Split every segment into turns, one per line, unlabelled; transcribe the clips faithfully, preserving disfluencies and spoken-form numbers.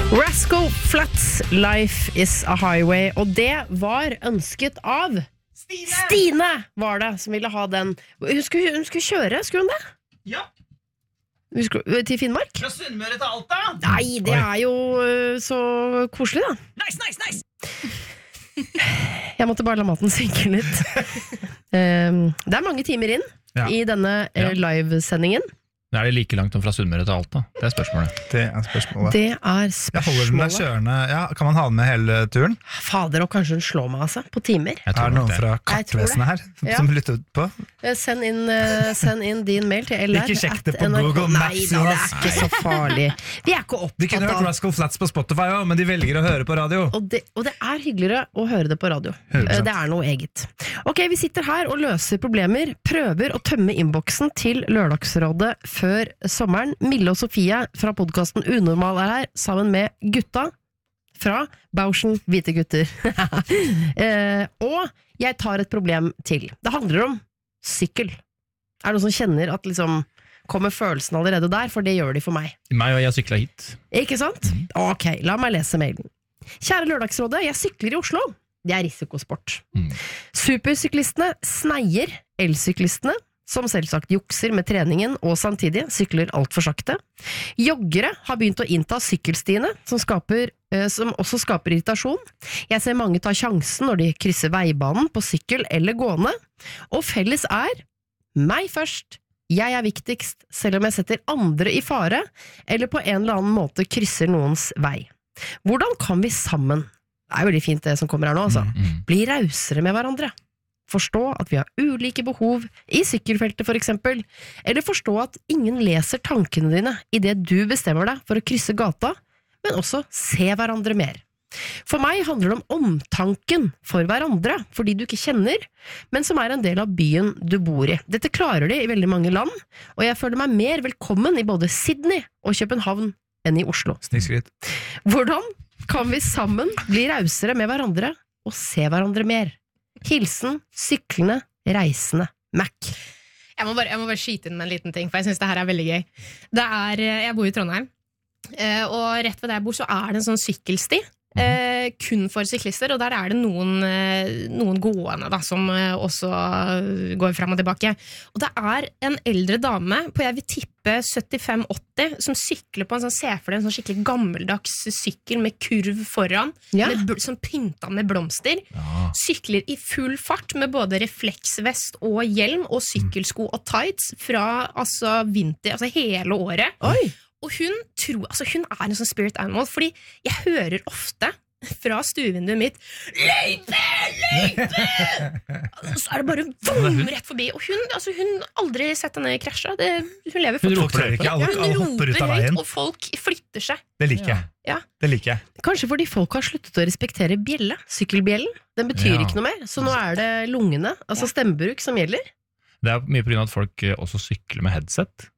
Rascal Flatts, Life is a Highway. Og det var ønsket av Stine! Stine var det som ville ha den. Hun skulle, hun skulle kjøre, skulle hun det?
Ja.
Hun skulle, til Finnmark?
Fra Sunnmøre til Alta?
Nei, det Oi. Er jo uh, så koselig da.
Nice, nice, nice!
Jeg måtte bare la maten synke litt. um, Det er mange timer inn ja. I denne uh,
ja.
Live-sendingen.
Det er det like langt om fra Sunnmøre til Alta? Det er spørsmålet.
Det er spørsmålet.
Det er spørsmålet.
Jeg holder den med kjørende. Ja, kan man ha den med hele turen?
Fader, og kanskje hun slår meg altså, på timer.
Er det noen fra kartvesenet her
ja.
Som lytter på?
Send inn, uh, send inn din mail til L R.
Ikke sjekk det på Google Maps.
Nei, det er ikke så farlig. Vi er ikke opptatt av...
De kunne hørt Rascal Flatts på Spotify også, men de velger å høre på radio.
Og det, og det er hyggeligere å høre det på radio. hundre prosent. Det er noe eget. Ok, vi sitter her og løser problemer, prøver å tømme innboksen til Lørdagsrådet før sommeren. Mille og Sofie fra podcasten Unormal er her, sammen med gutta fra Bauschen Hvite Gutter. eh, og jeg tar et problem til. Det handler om sykkel. Er det noen som kjenner at liksom kommer følelsen allerede der? For det gjør de for meg.
Meg og jeg syklet hit.
Ikke sant? Mm. Ok, la meg lese mailen. Kjære Lørdagsrådet, jeg sykler i Oslo. Det er risikosport. Mm. Supersyklistene sneier elsyklistene, som selvsagt jukser med treningen og samtidig sykler alt for sakte. Joggere har begynt å innta sykkelstiene, som, skaper, eh, som også skaper irritasjon. Jeg ser mange ta sjansen når de krysser veibanen på sykkel eller gående, og felles er meg først, jeg er viktigst, selv om jeg setter andre i fare, eller på en eller annen måte krysser noens vei. Hvordan kan vi sammen, det er veldig fint det som kommer her nå, altså, bli rausere med hverandre? Forstå at vi har ulike behov i sykkelfeltet for eksempel, eller forstå at ingen leser tankene dine i det du bestemmer deg for å krysse gata, men også se hverandre mer. For meg handler det om omtanken for hverandre, fordi du ikke kjenner, men som er en del av byen du bor i. Dette klarer de i veldig mange land, og jeg føler meg mer velkommen i både Sydney og København enn i Oslo.
Snikskritt.
Hvordan kan vi sammen bli rausere med hverandre og se hverandre mer? Hilsen, syklende, reisende, Mac.
Jeg må, bare, jeg må bare skyte inn med en liten ting, for jeg synes det her er veldig gøy. Det er, jeg bor i Trondheim, og rett ved der jeg bor så er det en sånn sykkelsti, eh, kun for syklister, og der er det noen, noen gående da, som også går frem og tilbake. Og det er en eldre dame på, jeg vil tippe syttifem åtti, som sykler på en sånn, se for deg en sånn skikkelig gammeldags sykkel med kurv foran, ja. med, som pynta med blomster, ja. Sykler i full fart med både refleksvest og hjelm og sykkelsko og tights fra altså, vinter, altså hele året. Oi. Og hun tror, altså hun er en sånn spirit animal, fordi jeg hører ofte fra stuevinduet mitt løype, løype! Så er det bare vom rett forbi. Og hun, altså hun aldri sett henne krasje. Det, hun lever
fortsatt. Hun roper ikke, alle, alle hopper ut av veien.
Og folk flytter seg.
Det liker jeg.
Ja.
Det liker jeg.
Kanskje fordi folk har sluttet å respektere bjelle, sykkelbjellen. Den betyr ja. Ikke noe mer. Så nå er det lungene, altså stemmebruk som gjelder.
Det er mye på grunn av at folk også sykler med headset.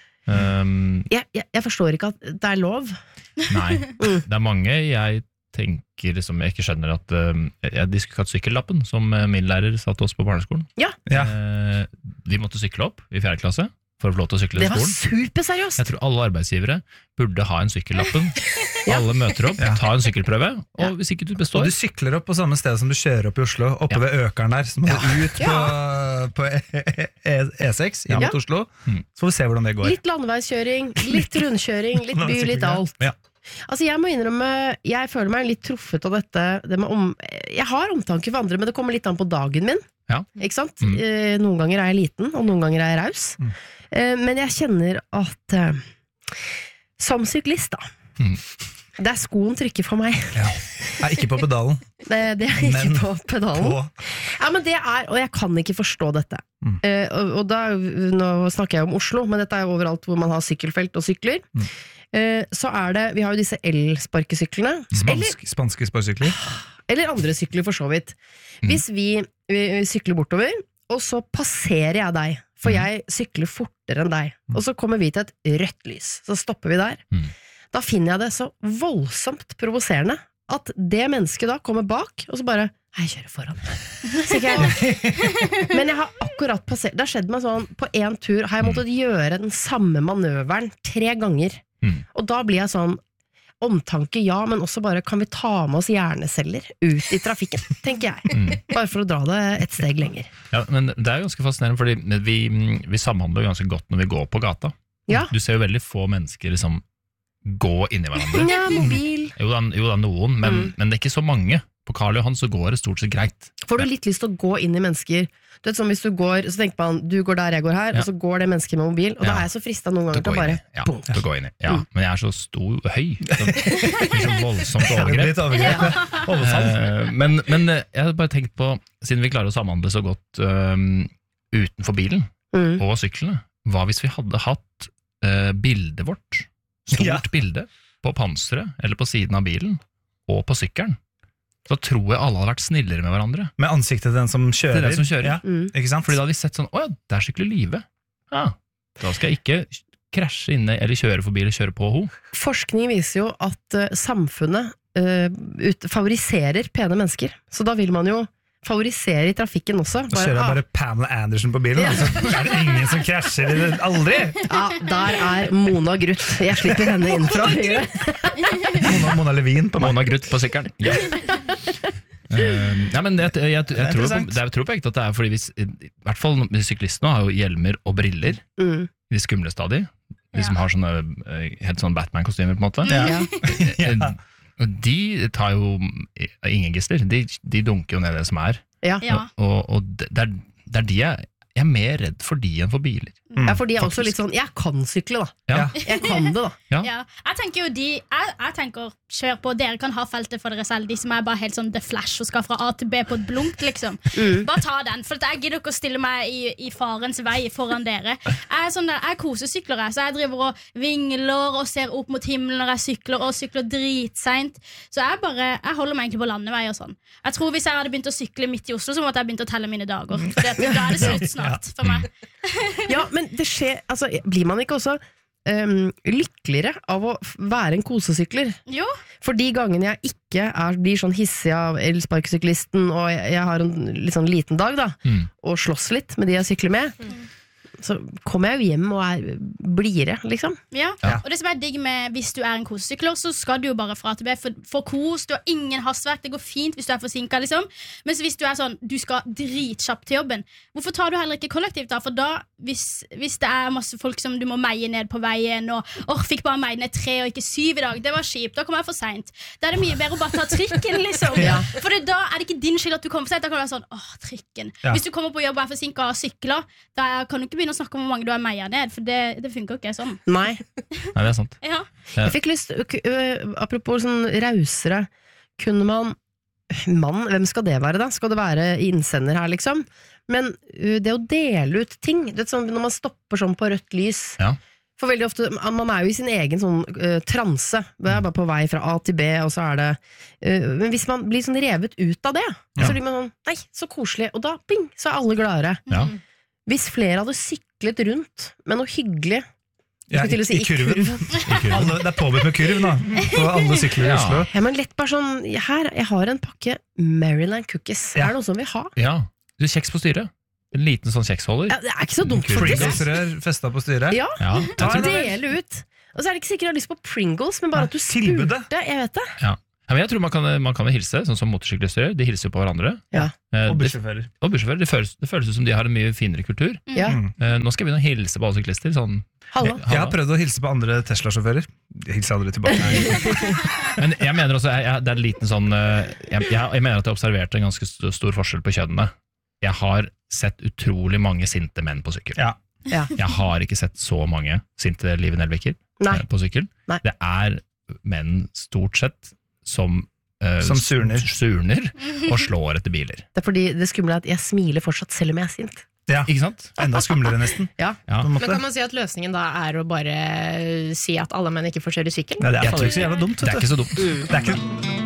Um,
jeg, jeg, jeg forstår ikke at det er lov.
Nei, det er mange jeg tenker som jeg ikke skjønner at um, jeg, de skulle hatt sykkellappen som min lærer satt oss på barneskolen.
Ja.
Ja. Uh, de måtte sykle opp i fjerde klasse for å få lov til å sykle i skolen.
Det var superseriøst.
Jeg tror alle arbeidsgivere burde ha en sykkellappen. Ja. Alle møter opp, ta en sykkelprøve, og ja. Hvis ikke du består...
Og du sykler opp på samme sted som du kjører opp i Oslo, oppe ja. Ved Økeren der, så må ja. Du ut på, ja. På E seks inn mot ja. Oslo, så får vi se hvordan det går.
Litt landeveiskjøring, litt rundkjøring, litt by, litt alt. Ja. Altså jeg må innrømme, jeg føler meg litt truffet av dette, det med om, jeg har omtanke for andre, men det kommer litt an på dagen min. Ja. Ikke sant? Mm. Noen ganger er jeg liten, og noen ganger er jeg raus. Mm. Men jeg kjenner at som syklist da, mm. det er skoen trykker for meg.
Ja. Er ikke på pedalen.
Det, det er ikke
men
på pedalen.
På.
Ja, men det er, og jeg kan ikke forstå dette. Mm. Og, og da, nå snakker jeg om Oslo, men dette er overalt hvor man har sykkelfelt og sykler. Mm. Så er det, vi har jo disse el-sparkesyklene.
Spansk, spanske sparkesykler.
Eller andre sykler for så vidt. Mm. Hvis vi, vi sykler bortover, og så passerer jeg deg, for mm. jeg sykler fortere enn deg, og så kommer vi til et rødt lys, så stopper vi der. Mm. Da finner jeg det så voldsomt provoserende, at det mennesket da kommer bak, og så bare, jeg kjører foran. Jeg, men jeg har akkurat passert, det har skjedd meg sånn, på en tur har jeg måttet gjøre den samme manøveren tre ganger, mm. og da blir jeg sånn, omtanke, ja, men også bare kan vi ta med oss hjerneceller ut i trafikken, tenker jeg.
Mm.
Bare for å dra det et steg lenger.
Ja, men det er jo ganske fascinerende, fordi vi, vi samhandler ganske godt når vi går på gata.
Ja.
Du ser jo veldig få mennesker liksom gå inn i hverandre.
Ja, mobil.
Jo da, jo da noen, men,
Mm.
men det er ikke så mange. På Karl Johan så går det stort sett greit.
Får du litt lyst til å gå inn i mennesker? Du vet, sånn hvis du går, så tenker man, du går der, jeg går her,
Ja.
og så går det mennesket med mobil, og da
Ja.
er jeg så fristet noen ganger
Til å
til å
gå inn
bare,
i. Ja,
bunk.
til å gå inn i. Ja,
Mm.
men jeg er så stor, høy. Så, det blir så voldsomt
Det blir
overgrep.
et overgrep. ja. Overfall.
Eh, men, men eh, jeg har bare tenkt på, siden vi klarer å samhandle så godt um, utenfor bilen
Mm.
og syklene, hva hvis vi hadde hatt uh, bildet vårt, stort
Ja.
bilde, på panseret, eller på siden av bilen, og på sykkelen? Så tror jeg alle hadde vært snillere med hverandre.
Med ansiktet til den som kjører.
Til den som kjører.
Ja,
Mm.
ikke sant?
Fordi da hadde vi sett sånn, åja, der sykler Live. Ja, da skal jeg ikke krasje inne, eller kjøre forbi, eller kjøre på henne.
Forskning viser jo at uh, samfunnet uh, ut, favoriserer pene mennesker, så da vil man jo favorisere i trafikken også.
Så kjører jeg
ah,
bare Pamela Anderson på bilen, og så er det ingen som krasjer i det. Aldri!
ja, der er Mona Gruth. Jeg slipper henne inn fra høyre.
Mona, Mona Levin på meg.
Mona Gruth på sykkelen. Ja. Uh, ja, men jeg, jeg, jeg, jeg,
Det er
tror, på,
interessant.
det er, jeg tror på ekte at det er fordi hvis, i hvert fall syklistene har jo hjelmer og briller,
Mm.
de skumle stadig, de som
Ja.
har sånne eh, helt sånn Batman-kostymer på en måte.
Ja.
Ja.
Eh, og de tar jo ingen gisler, de, de dunker jo ned det som er.
Ja.
Ja.
Og, og det, det, er, det er de jeg, jeg er mer redd for de enn for biler.
ja, for de er også
Faktisk.
litt sånn, jeg kan sykle da.
Ja.
Jeg kan det da.
Ja.
Ja, jeg tenker jo de jeg, jeg tenker, kjør på, dere kan ha feltet for dere selv. De som er bare helt sånn The Flash og skal fra A til B på et blunk, liksom.
Mm.
Bare ta den, for jeg gidder ikke å stille meg i, i farens vei foran dere. Jeg er sånn der, jeg kosesykler, jeg, så jeg driver og vingler og ser opp mot himmelen når jeg sykler, og sykler dritseint. Så jeg bare, jeg holder meg egentlig på landevei og sånn. Jeg tror hvis jeg hadde begynt å sykle midt i Oslo, så måtte jeg begynt å telle mine dager. For det, da er det slutt snart for meg.
Ja, men det skjer, altså, blir man ikke også um, lykkeligere av å f- være en kosesykler?
Jo,
For de gangene jeg ikke er, blir sånn hissig av elsparkesyklisten, og jeg, jeg har en litt sånn liten dag da,
Mm.
og slåss litt med de jeg sykler med, så kommer jeg jo hjem og er blidere, liksom.
ja.
Ja.
Og det som er digg med hvis du er en kosesykler, så skal du jo bare fra A til B for, for kos, du har ingen hastverk, det går fint hvis du er forsinket, liksom. Mens hvis du er sånn, du skal dritkjapt til jobben, hvorfor tar du heller ikke kollektivt da? For da, hvis, hvis det er masse folk som du må meie ned på veien, og åh, fikk bare meie ned tre og ikke syv i dag, det var kjipt, da kommer jeg for sent. Da er det mye bedre å bare ta trikken, liksom.
Ja.
For det, da er det ikke din skyld at du kommer for sent, da kan du være sånn, åh, trikken.
Ja.
Hvis du kommer på jobb og er forsinket og sykler, da kan du ikke begynne å snakke om hvor mange du har meier ned, for det, det funker ikke sånn.
Nei.
Nei, det er sant.
Ja.
Jeg fikk lyst, k- ø, apropos sånn rausere, kunne man, mann, hvem skal det være da? Skal det være innsender her, liksom? Men ø, det å dele ut ting, det er sånn, når man stopper sånn på rødt lys,
Ja.
for veldig ofte, man er jo i sin egen sånn ø, transe, det er bare på vei fra A til B, og så er det, ø, men hvis man blir sånn revet ut av det,
Ja.
så blir man sånn, nei, så koselig, og da, bing, så er alle gladere.
Ja.
Hvis flere hadde syklet rundt med noe hyggelig,
Ja,
skulle til å si
i, i kurven.
I kurven.
Alle, det er påbudt med kurv nå, på alle sykler i
Ja.
Oslo.
ja, men lett bare sånn, her, jeg har en pakke Maryland cookies,
Ja.
er det noen som vil ha?
Ja, du er kjeks på styret. En liten sånn kjeksholder.
Ja, det er ikke så dumt,
Pringles.
faktisk.
Pringles-rør festa på styret.
Ja,
Ja, jeg
Ta
tror,
det.
dele ut. Og så er det ikke sikkert jeg har lyst på Pringles, men bare at du
Tilbudet.
spurte. Jeg vet det.
ja. Ja, men jeg tror man kan, man kan jo hilse, sånn som motorsyklister gjør. De hilser jo på hverandre.
Ja.
Eh,
Og
det,
bussjåfører.
og bussjåfører. Det føles, det føles ut som de har en mye finere kultur.
Ja.
Mm.
Eh, nå skal jeg begynne å hilse på alle syklister. Sånn,
Halla.
Jeg har prøvd å hilse på andre Tesla-sjåfører. Jeg hilser aldri tilbake.
Men jeg mener også, jeg, jeg, det er en liten sånn eh, jeg, jeg, jeg mener at jeg observerte en ganske st- stor forskjell på kjønnene. Jeg har sett utrolig mange sinte menn på sykkel.
Ja.
Ja.
Jeg har ikke sett så mange sinte Live Nelviker
Nei.
eh, på sykkel.
Nei.
Det er menn stort sett som eh,
Som surner.
surner og slår etter biler.
Det er fordi det skumle er at jeg smiler fortsatt selv om jeg er sint.
Ja.
Ikke sant?
Enda skumlere, nesten.
Ja.
Ja.
På en
Men
måte.
kan man si at løsningen da er å bare si at alle menn ikke får kjøre sykkel?
Nei, det er
Jeg
faktisk
tror-
ikke så jævla dumt.
Det er
Vet du.
ikke så dumt.
Mm.
Det er ikke,